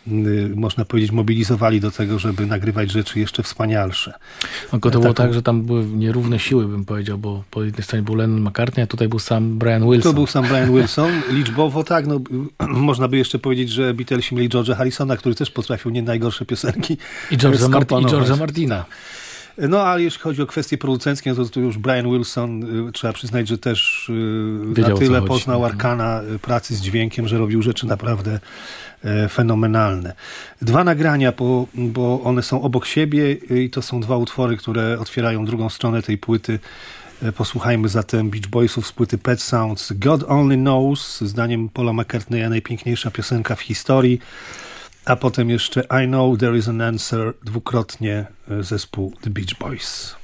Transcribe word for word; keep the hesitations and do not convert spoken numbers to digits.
można powiedzieć, mobilizowali do tego, żeby nagrywać rzeczy jeszcze wspanialsze. Tylko to było tak, że tam były nierówne siły, bym powiedział, bo po jednej stronie był Lennon McCartney, a tutaj był sam Brian Wilson. To był sam Brian Wilson. Liczbowo tak, no, można by jeszcze powiedzieć, że Beatlesi mieli George'a Harrisona, który też potrafił nie najgorsze piosenki I George'a, Marti- i George'a Martina. No, ale jeśli chodzi o kwestie producenckie, to, to już Brian Wilson, y, trzeba przyznać, że też y, Wiedział, na tyle co poznał chodzi. arkana y, pracy z dźwiękiem, że robił rzeczy naprawdę y, fenomenalne. Dwa nagrania, bo, bo one są obok siebie i to są dwa utwory, które otwierają drugą stronę tej płyty. Y, posłuchajmy zatem Beach Boysów z płyty Pet Sounds. God Only Knows, zdaniem Paula McCartneya najpiękniejsza piosenka w historii. A potem jeszcze I Know There Is an Answer, dwukrotnie zespół The Beach Boys.